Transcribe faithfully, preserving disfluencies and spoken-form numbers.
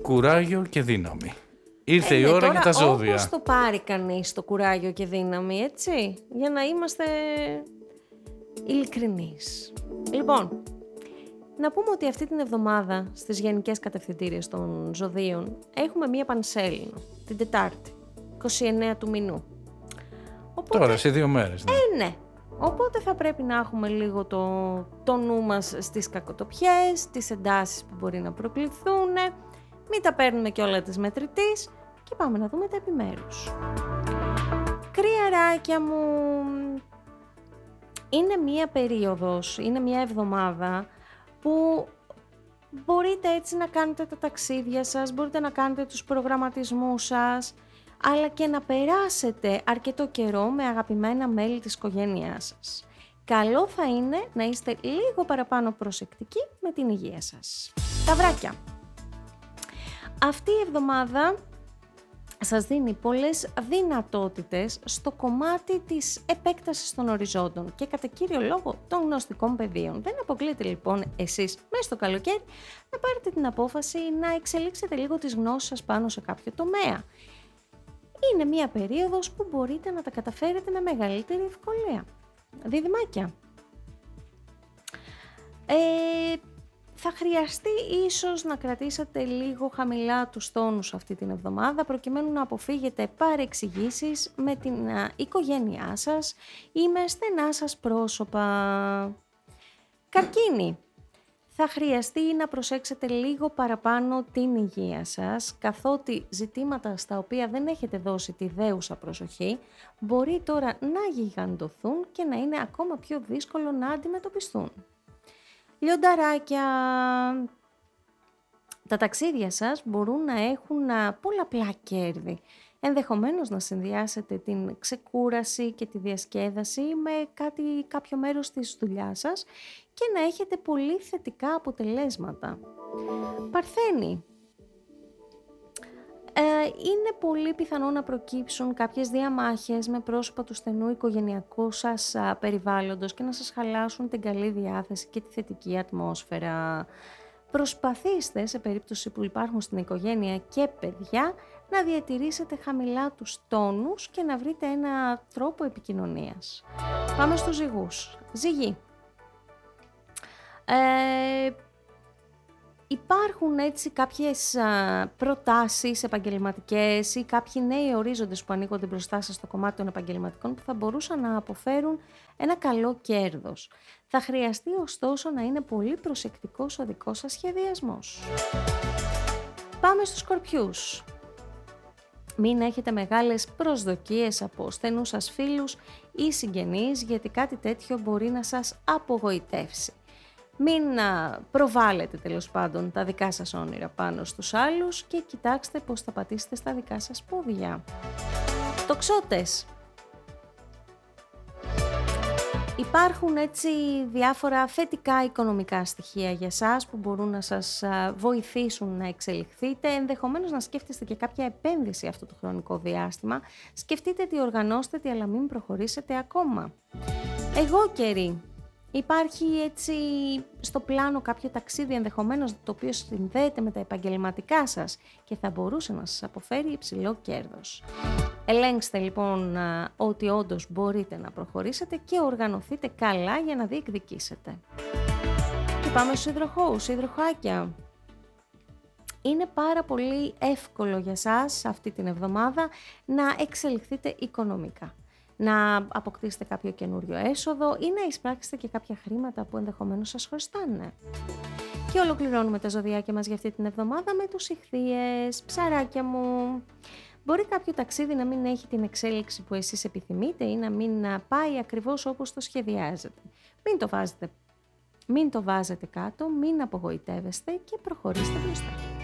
κουράγιο και δύναμη. Ήρθε ε, η ναι, ώρα τώρα, για τα ζώδια. Όπως το πάρει κανείς το κουράγιο και δύναμη, έτσι, για να είμαστε ειλικρινείς. Λοιπόν, να πούμε ότι αυτή την εβδομάδα στις γενικές κατευθυντήριες των ζωδίων έχουμε μία πανσέλινο, την Τετάρτη, είκοσι εννέα του μηνού. Οπότε, τώρα, σε δύο μέρες. Ναι. Ε, ναι. Οπότε θα πρέπει να έχουμε λίγο το, το νου μας στις κακοτοπιές, τις εντάσεις που μπορεί να προκληθούν, μην τα παίρνουμε και όλα τις μετρητής και πάμε να δούμε τα επιμέρους. Κρυαράκια μου, είναι μία περίοδος, είναι μία εβδομάδα που μπορείτε έτσι να κάνετε τα ταξίδια σας, μπορείτε να κάνετε τους προγραμματισμούς σας, αλλά και να περάσετε αρκετό καιρό με αγαπημένα μέλη της οικογένειάς σας. Καλό θα είναι να είστε λίγο παραπάνω προσεκτικοί με την υγεία σας. Ταυράκια. Αυτή η εβδομάδα σας δίνει πολλές δυνατότητες στο κομμάτι της επέκτασης των οριζόντων και κατά κύριο λόγο των γνωστικών πεδίων. Δεν αποκλείεται λοιπόν εσείς μέσα στο καλοκαίρι να πάρετε την απόφαση να εξελίξετε λίγο τις γνώσεις σας πάνω σε κάποιο τομέα. Είναι μια περίοδος που μπορείτε να τα καταφέρετε με μεγαλύτερη ευκολία. Διδυμάκια. Ε, θα χρειαστεί ίσως να κρατήσετε λίγο χαμηλά τους τόνους αυτή την εβδομάδα προκειμένου να αποφύγετε παρεξηγήσεις με την α, οικογένειά σας ή με στενά σας πρόσωπα. Καρκίνη. Θα χρειαστεί να προσέξετε λίγο παραπάνω την υγεία σας, καθότι ζητήματα στα οποία δεν έχετε δώσει τη δέουσα προσοχή μπορεί τώρα να γιγαντωθούν και να είναι ακόμα πιο δύσκολο να αντιμετωπιστούν. Λιονταράκια, τα ταξίδια σας μπορούν να έχουν πολλαπλά κέρδη. Ενδεχομένως να συνδυάσετε την ξεκούραση και τη διασκέδαση με κάτι, κάποιο μέρος της δουλειάς σας και να έχετε πολύ θετικά αποτελέσματα. Παρθένη. Ε, είναι πολύ πιθανό να προκύψουν κάποιες διαμάχες με πρόσωπα του στενού οικογενειακού σας α, περιβάλλοντος και να σας χαλάσουν την καλή διάθεση και τη θετική ατμόσφαιρα. Προσπαθήστε σε περίπτωση που υπάρχουν στην οικογένεια και παιδιά να διατηρήσετε χαμηλά τους τόνους και να βρείτε ένα τρόπο επικοινωνίας. Πάμε στους ζυγούς. Ζυγή. Ε, υπάρχουν έτσι κάποιες α, προτάσεις επαγγελματικές ή κάποιοι νέοι ορίζοντες που ανοίγονται μπροστά σας στο κομμάτι των επαγγελματικών που θα μπορούσαν να αποφέρουν ένα καλό κέρδος. Θα χρειαστεί ωστόσο να είναι πολύ προσεκτικός ο δικός σας σχεδιασμός. Πάμε στους Σκορπιούς. Μην έχετε μεγάλες προσδοκίες από στενούς σας φίλους ή συγγενείς γιατί κάτι τέτοιο μπορεί να σας απογοητεύσει. Μην προβάλλετε τέλος πάντων τα δικά σας όνειρα πάνω στους άλλους και κοιτάξτε πώς θα πατήσετε στα δικά σας πόδια. Τοξότες. Υπάρχουν έτσι διάφορα θετικά οικονομικά στοιχεία για σας που μπορούν να σας βοηθήσουν να εξελιχθείτε. Ενδεχομένως να σκέφτεστε και κάποια επένδυση αυτό το χρονικό διάστημα. Σκεφτείτε τι οργανώστε, τι αλλά μην προχωρήσετε ακόμα. Εγώ καιρή. Υπάρχει έτσι στο πλάνο κάποιο ταξίδι ενδεχομένως το οποίο συνδέεται με τα επαγγελματικά σας και θα μπορούσε να σας αποφέρει υψηλό κέρδος. Ελέγξτε λοιπόν ότι όντως μπορείτε να προχωρήσετε και οργανωθείτε καλά για να διεκδικήσετε. Και πάμε στους υδροχόους, υδροχάκια. Είναι πάρα πολύ εύκολο για σας αυτή την εβδομάδα να εξελιχθείτε οικονομικά. Να αποκτήσετε κάποιο καινούριο έσοδο ή να εισπράξετε και κάποια χρήματα που ενδεχομένως σας χρωστάνε. Και ολοκληρώνουμε τα ζωδιάκια μας για αυτή την εβδομάδα με τους Ιχθύες. Ψαράκια μου, μπορεί κάποιο ταξίδι να μην έχει την εξέλιξη που εσείς επιθυμείτε ή να μην πάει ακριβώς όπως το σχεδιάζετε. Μην το βάζετε, μην το βάζετε κάτω, μην απογοητεύεστε και προχωρήστε μπροστά.